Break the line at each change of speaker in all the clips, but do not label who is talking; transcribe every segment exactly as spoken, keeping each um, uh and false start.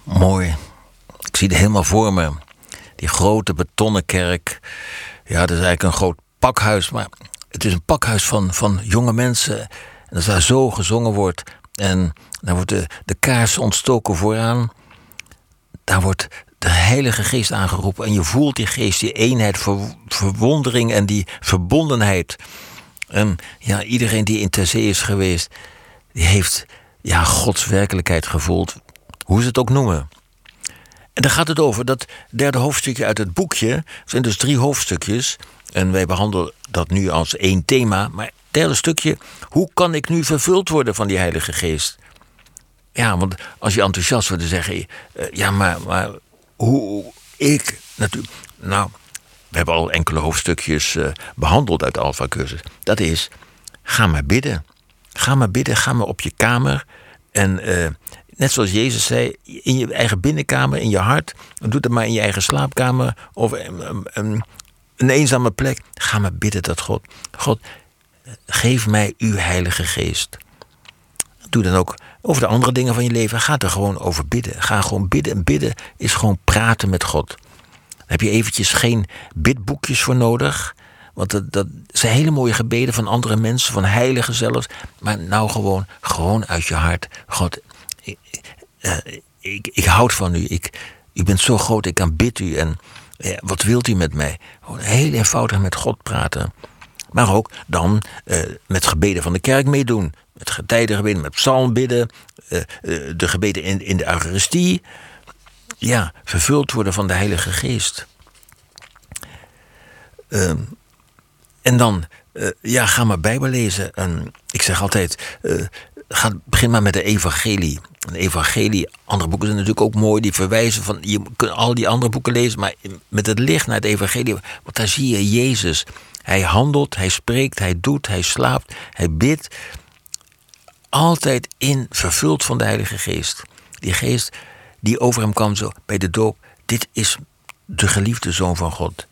Mooi. Ik zie het helemaal voor me. Die grote betonnen kerk. Ja, dat is eigenlijk een groot pakhuis. Maar het is een pakhuis van, van jonge mensen. En als daar zo gezongen wordt. En dan wordt de, de kaars ontstoken vooraan. Daar wordt de Heilige Geest aangeroepen. En je voelt die geest, die eenheid, ver, verwondering en die verbondenheid. En ja, iedereen die in Ter Zee is geweest, die heeft ja, Gods werkelijkheid gevoeld. Hoe ze het ook noemen. En daar gaat het over, dat derde hoofdstukje uit het boekje. Er zijn dus drie hoofdstukjes. En wij behandelen dat nu als één thema. Maar het derde stukje, hoe kan ik nu vervuld worden van die Heilige Geest? Ja, want als je enthousiast wordt, dan zeg je... Uh, ja, maar, maar hoe ik natuurlijk... Nou, we hebben al enkele hoofdstukjes uh, behandeld uit de Alpha-cursus. Dat is, ga maar bidden. Ga maar bidden, ga maar op je kamer. En uh, net zoals Jezus zei, in je eigen binnenkamer, in je hart. Doe het maar in je eigen slaapkamer. Of um, um, een eenzame plek. Ga maar bidden tot God. God, geef mij uw Heilige Geest. Doe dan ook over de andere dingen van je leven. Ga er gewoon over bidden. Ga gewoon bidden. En bidden is gewoon praten met God. Daar heb je eventjes geen bidboekjes voor nodig. Want dat, dat zijn hele mooie gebeden van andere mensen, van heiligen zelfs. Maar nou gewoon, gewoon uit je hart. God, ik, uh, ik, ik houd van u. Ik, u bent zo groot, ik aanbid u. En uh, wat wilt u met mij? Gewoon heel eenvoudig met God praten. Maar ook dan uh, met gebeden van de kerk meedoen. Met getijdengebeden, met psalmbidden. Uh, uh, de gebeden in, in de Eucharistie. Ja, vervuld worden van de Heilige Geest. Uh, en dan, uh, ja, ga maar Bijbel lezen. En ik zeg altijd, uh, ga, begin maar met de evangelie. Een evangelie, andere boeken zijn natuurlijk ook mooi. Die verwijzen van, je kunt al die andere boeken lezen. Maar met het licht naar het evangelie. Want daar zie je Jezus. Hij handelt, hij spreekt, hij doet, hij slaapt, hij bidt. Altijd in, vervuld van de Heilige Geest. Die geest die over hem kwam zo bij de doop. Dit is de geliefde Zoon van God.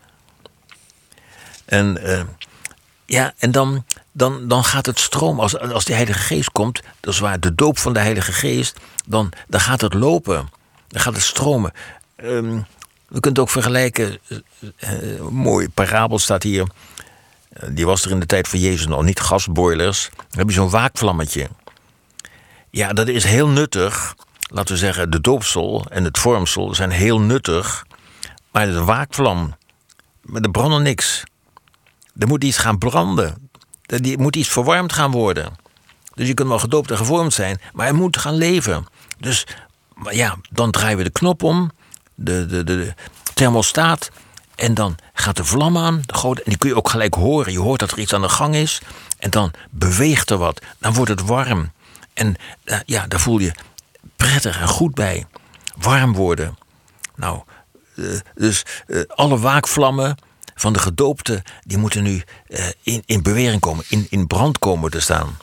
En uh, ja, en dan, dan, dan gaat het stromen. Als, als die Heilige Geest komt, dat is waar, de doop van de Heilige Geest, dan, dan gaat het lopen. Dan gaat het stromen. Um, we kunnen het ook vergelijken. Uh, uh, een mooie parabel staat hier. Uh, die was er in de tijd van Jezus nog niet, gasboilers. Dan heb je zo'n waakvlammetje. Ja, dat is heel nuttig. Laten we zeggen, de doopsel en het vormsel zijn heel nuttig. Maar de waakvlam, er brandt niks. Er moet iets gaan branden. Er moet iets verwarmd gaan worden. Dus je kunt wel gedoopt en gevormd zijn, maar hij moet gaan leven. Dus ja, dan draaien we de knop om, de, de, de, de thermostaat. En dan gaat de vlam aan. De grote, en die kun je ook gelijk horen. Je hoort dat er iets aan de gang is. En dan beweegt er wat. Dan wordt het warm. En uh, ja, daar voel je prettig en goed bij. Warm worden. Nou, uh, dus uh, alle waakvlammen van de gedoopten, die moeten nu uh, in, in beweging komen, in, in brand komen te staan.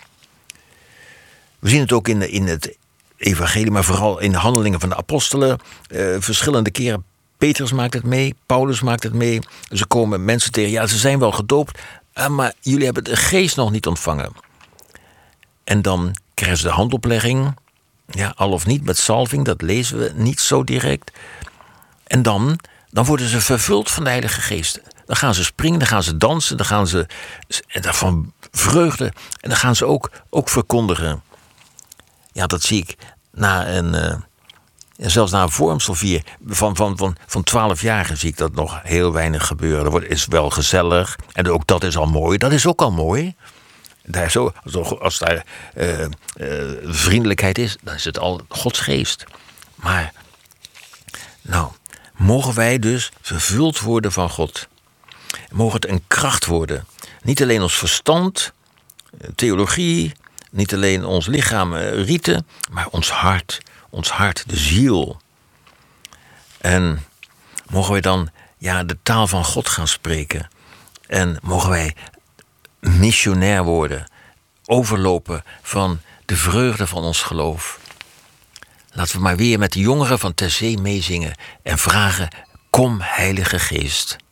We zien het ook in, in het evangelie, maar vooral in de handelingen van de apostelen. Uh, verschillende keren, Petrus maakt het mee, Paulus maakt het mee. Ze komen mensen tegen, ja, ze zijn wel gedoopt, uh, maar jullie hebben de geest nog niet ontvangen. En dan krijgen ze de handoplegging, ja, al of niet met salving, dat lezen we niet zo direct. En dan, dan worden ze vervuld van de Heilige Geest. Dan gaan ze springen, dan gaan ze dansen, dan gaan ze van vreugde. En dan gaan ze ook, ook verkondigen. Ja, dat zie ik na een, uh, zelfs na een vormselvier van, van, van, van twaalfjarigen zie ik dat nog heel weinig gebeuren. Dat wordt, is wel gezellig en ook dat is al mooi. Dat is ook al mooi. Daar zo, als daar uh, uh, vriendelijkheid is, dan is het al Gods geest. Maar, nou, mogen wij dus vervuld worden van God. Mogen het een kracht worden. Niet alleen ons verstand, theologie, niet alleen ons lichaam, rieten, maar ons hart, ons hart, de ziel. En mogen wij dan ja, de taal van God gaan spreken. En mogen wij missionair worden, overlopen van de vreugde van ons geloof. Laten we maar weer met de jongeren van Ter Zee meezingen en vragen, kom Heilige Geest.